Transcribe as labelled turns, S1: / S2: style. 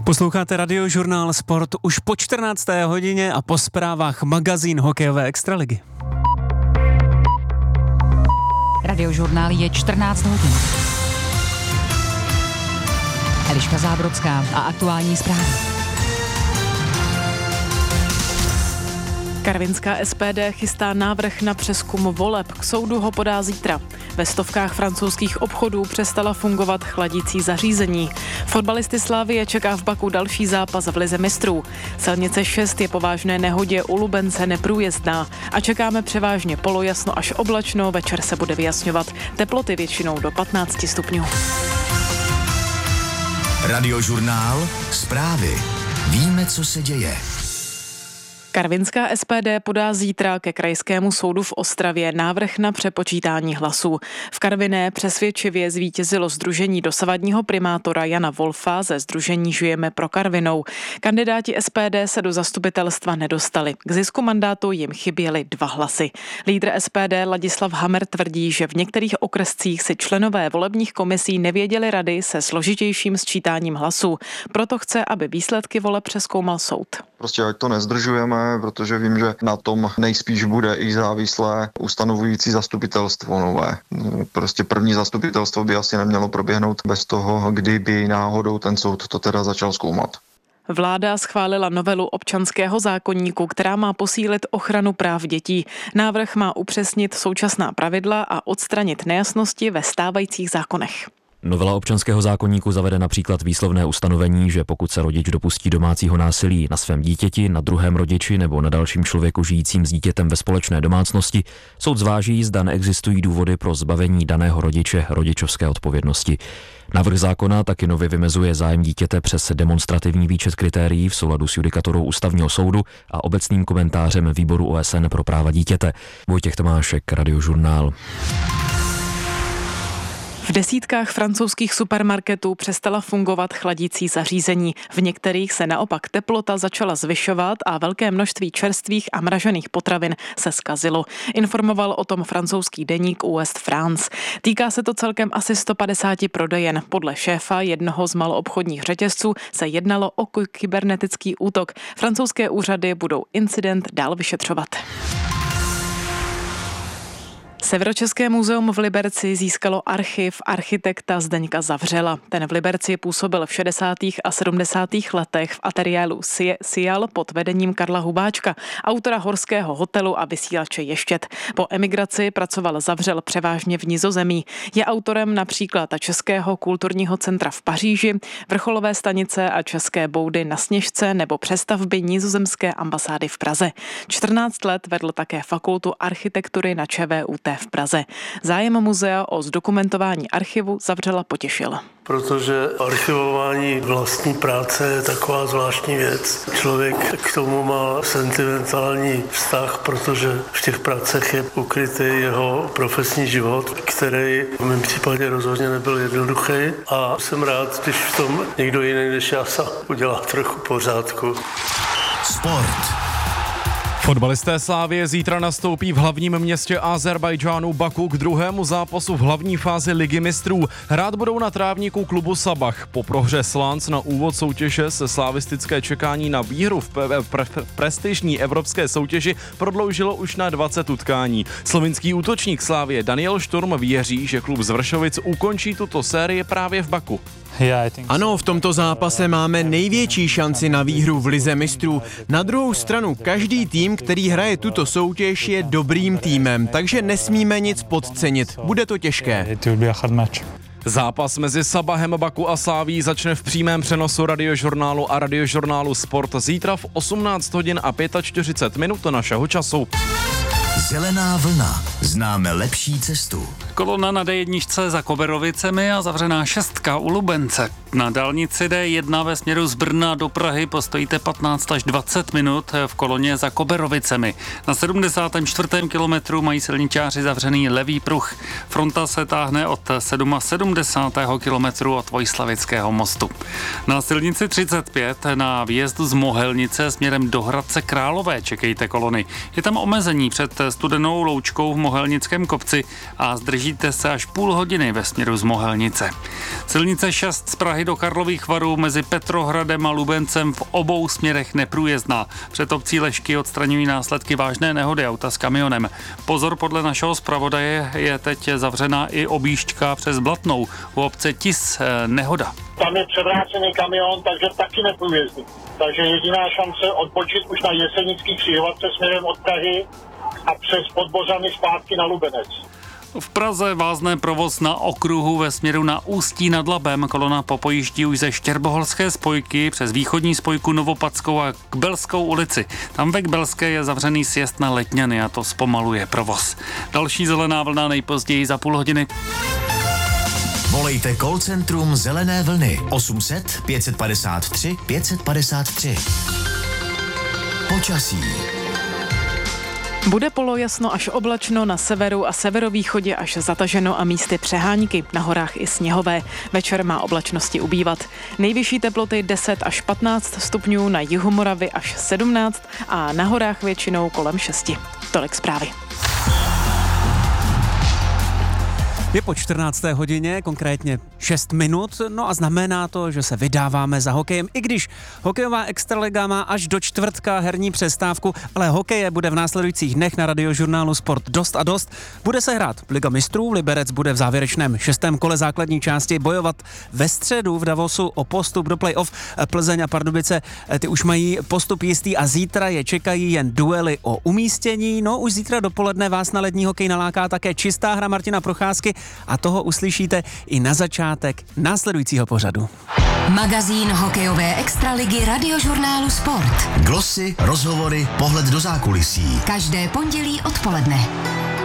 S1: Posloucháte Radiožurnál Sport už po 14. hodině a po zprávách magazín hokejové extraligy.
S2: Radiožurnál je 14 hodin. Eliška Zábrodská a aktuální zprávy.
S3: Karvinská SPD chystá návrh na přezkum voleb. K soudu ho podá zítra. Ve stovkách francouzských obchodů přestala fungovat chladící zařízení. Fotbalisty Slavie čeká v Baku další zápas v lize mistrů. Silnice 6 je po vážné nehodě u Lubence neprůjezdná a čekáme převážně polojasno až oblačno, večer se bude vyjasňovat. Teploty většinou do 15 stupňů.
S4: Radiožurnál Zprávy. Víme, co se děje.
S3: Karvinská SPD podá zítra ke Krajskému soudu v Ostravě návrh na přepočítání hlasů. V Karviné přesvědčivě zvítězilo sdružení dosavadního primátora Jana Wolfa ze sdružení Žijeme pro Karvinou. Kandidáti SPD se do zastupitelstva nedostali. K zisku mandátu jim chyběly 2 hlasy. Lídr SPD Ladislav Hammer tvrdí, že v některých okrescích si členové volebních komisí nevěděli rady se složitějším sčítáním hlasů. Proto chce, aby výsledky voleb přezkoumal soud.
S5: Prostě ať to nezdržujeme, protože vím, že na tom nejspíš bude i závislé ustanovující zastupitelstvo nové. Prostě první zastupitelstvo by asi nemělo proběhnout bez toho, kdyby náhodou ten soud to teda začal zkoumat.
S3: Vláda schválila novelu občanského zákoníku, která má posílit ochranu práv dětí. Návrh má upřesnit současná pravidla a odstranit nejasnosti ve stávajících zákonech.
S6: Novela občanského zákoníku zavede například výslovné ustanovení, že pokud se rodič dopustí domácího násilí na svém dítěti, na druhém rodiči nebo na dalším člověku žijícím s dítětem ve společné domácnosti, soud zváží, zda neexistují důvody pro zbavení daného rodiče rodičovské odpovědnosti. Návrh zákona taky nově vymezuje zájem dítěte přes demonstrativní výčet kritérií v souladu s judikaturou Ústavního soudu a obecným komentářem Výboru OSN pro práva dítěte. Vojtěch Tomášek, Radiožurnál.
S3: V desítkách francouzských supermarketů přestala fungovat chladící zařízení. V některých se naopak teplota začala zvyšovat a velké množství čerstvých a mražených potravin se zkazilo. Informoval o tom francouzský deník Ouest France. Týká se to celkem asi 150 prodejen. Podle šéfa jednoho z maloobchodních řetězců se jednalo o kybernetický útok. Francouzské úřady budou incident dál vyšetřovat. Severočeské muzeum v Liberci získalo archiv architekta Zdeňka Zavřela. Ten v Liberci působil v 60. a 70. letech v ateliéru Sial pod vedením Karla Hubáčka, autora Horského hotelu a vysílače Ještět. Po emigraci pracoval Zavřel převážně v Nizozemí. Je autorem například Českého kulturního centra v Paříži, vrcholové stanice a České boudy na Sněžce nebo přestavby nizozemské ambasády v Praze. 14 let vedl také fakultu architektury na ČVUT v Praze. Zájem muzea o zdokumentování archivu Zavřela potěšil.
S7: Protože archivování vlastní práce je taková zvláštní věc. Člověk k tomu má sentimentální vztah, protože v těch pracech je ukrytý jeho profesní život, který v mém případě rozhodně nebyl jednoduchý a jsem rád, když v tom někdo jiný než já sám udělá trochu pořádku.
S4: Sport.
S8: Fotbalisté Slavie zítra nastoupí v hlavním městě Azerbajdžánu Baku k druhému zápasu v hlavní fázi Ligy mistrů. Hrát budou na trávníku klubu Sabah. Po prohře s Lens na úvod soutěže se slavistické čekání na výhru v prestižní evropské soutěži prodloužilo už na 20 utkání. Slovinský útočník Slavie Daniel Šturm věří, že klub z Vršovic ukončí tuto sérii právě v Baku.
S9: Ano, v tomto zápase máme největší šanci na výhru v Lize mistrů. Na druhou stranu, každý tým, který hraje tuto soutěž, je dobrým týmem, takže nesmíme nic podcenit. Bude to těžké.
S8: Zápas mezi Sabahem Baku a Slavií začne v přímém přenosu Radiožurnálu a Radiožurnálu Sport zítra v 18 hodin a 45 minut našeho času.
S4: Zelená vlna. Známe lepší cestu.
S10: Kolona na D1 za Koberovicemi a zavřená 6 u Lubence. Na dálnici D1 ve směru z Brna do Prahy postojíte 15 až 20 minut v koloně za Koberovicemi. Na 74. kilometru mají silničáři zavřený levý pruh. Fronta se táhne od 77. kilometru od Vojslavického mostu. Na silnici 35 na výjezdu z Mohelnice směrem do Hradce Králové čekejte kolony. Je tam omezení před Studenou Loučkou v Mohelnickém kopci a zdržíte se až půl hodiny ve směru z Mohelnice. Silnice 6 z Prahy do Karlových Varů mezi Petrohradem a Lubencem v obou směrech neprůjezdná. Před obcí Lešky odstraňují následky vážné nehody auta s kamionem. Pozor, podle našeho zpravodaje je teď zavřená i objížďka přes Blatnou. U obce Tis nehoda.
S11: Tam je převrácený kamion, takže taky neprůjezdný. Takže jediná šance odbočit už na Jesenický křižovatce směrem od Prahy a přes Podbořany zpátky na Lubenec.
S10: V Praze vázne provoz na okruhu ve směru na Ústí nad Labem. Kolona popojíždí už ze Štěrboholské spojky přes východní spojku Novopadskou a Kbelskou ulici. Tam ve Kbelské je zavřený sjezd na Letňany a to zpomaluje provoz. Další zelená vlna nejpozději za půl hodiny.
S4: Volejte call centrum Zelené vlny 800 553 553. Počasí.
S3: Bude polojasno až oblačno, na severu a severovýchodě až zataženo a místy přehánky, na horách i sněhové. Večer má oblačnosti ubývat. Nejvyšší teploty 10 až 15 stupňů, na jihu Moravy až 17 a na horách většinou kolem 6. Tolik zprávy.
S1: Je po 14. hodině, konkrétně 6 minut, no a znamená to, že se vydáváme za hokejem, i když hokejová extraliga má až do čtvrtka herní přestávku, ale hokeje bude v následujících dnech na Radiožurnálu Sport dost a dost. Bude se hrát Liga mistrů, Liberec bude v závěrečném 6. kole základní části bojovat ve středu v Davosu o postup do playoff. Plzeň a Pardubice, ty už mají postup jistý a zítra je čekají jen duely o umístění. No už zítra dopoledne vás na lední hokej naláká také čistá hra Martina Procházky a toho uslyšíte i na začátek následujícího pořadu.
S12: Magazín hokejové extraligy Radiožurnálu Sport.
S4: Glosy, rozhovory, pohled do zákulisí.
S12: Každé pondělí odpoledne.